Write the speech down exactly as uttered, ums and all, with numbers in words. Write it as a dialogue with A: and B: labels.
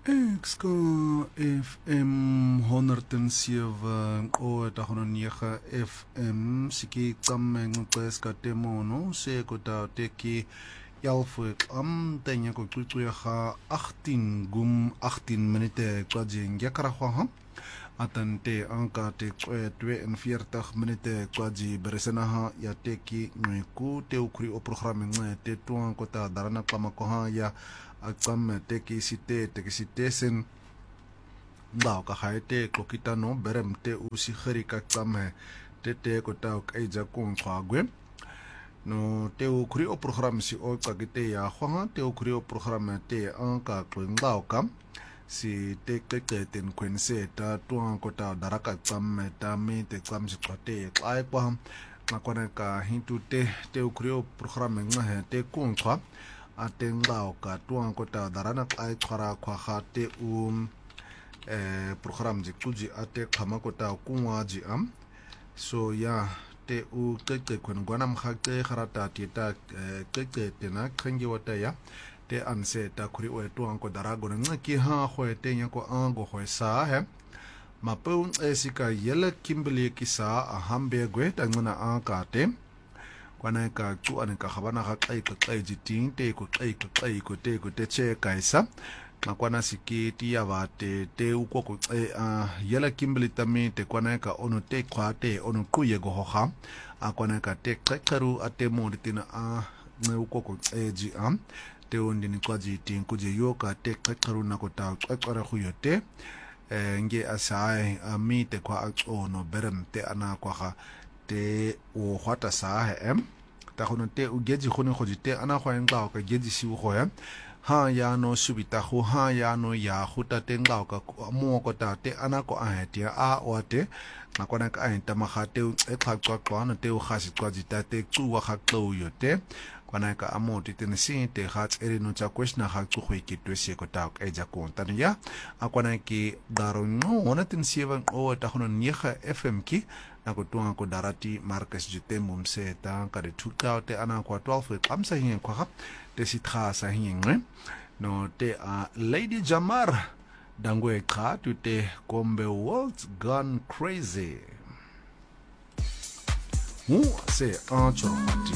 A: Ek ska F M honderdzeven o negen F M siki tsamme ngqeska temono se kota teki yalfu am tenya ko tutuya ga achttien gum achttien minute kwaje ngekara khwa atante anka te tweeënveertig minute kwaji beresenaha ya teki ngku te ukri o programme ngwe te tuan kota darana kama koha ya akam teki site teki sitesen ndao ka haite kokitano berem te usi kharika tsame te te kota kaija konchagwe no te ukri o programme si o tsagite ya khwa te ukri o programme te anka kwendao kam si te keketen kwense ta tuan kota daraka tsam ta me te tsam si kwate ai kwa nakwana ka hintu te te ukrio programme ngahe te kunchwa atengao ka tuan kota darana ai khara khwa khate um eh program ji kuji ate khama kota kunwa ji am so ya te u keke kwen gwanam khate kharata ti ta keke tena khengi wata ya te anse ta kuri o etu anko darago na ki ha ho te nya ko ango ho sa he mapu esika yele kimbele ki sa a hambe gwe ta ngana anka te kwana ka tu an ka khabana ga kai ka kai ji ting te ko kai ko kai ko te ko te che kaisa makwana sikiti ya vate te uko ko a yele kimbele tami te kwana ka ono te kwa te ono kuye go hoha akwana ka te kakaru ate mo ditina a ne uko ko ji am te ondi ni kwaji tin kuje yoka te kakaru na kota kakara khuyote nge asai ami te kwa ono berem te ana kwa te o khwata sa em ta khono te u geji khone khoji te ana khwa nga ka geji si u khoya ha ya no subita khu ha ya no ya khuta te nga ka mo ko ta te ana ko a te a o te na kona ka a ta ma kha te e kha kwa kwa no te u khasi kwaji ta te tsu wa kha tlo yote kwana ka amoti tene si te hat eri no cha kweshna ha tsu khwe ki twese ko ta ka ja ko tan ya akwana ki daro no ona tin seven o ta hono nega F M ki na ko tuanga ko darati Marcus Jutembo mse ta ka de tuka te ana kwa twelve amsa hin kwa te sitra sa hin no te a Lady Jamar dangwe ka tu te kombe world's gone crazy. Who say ancho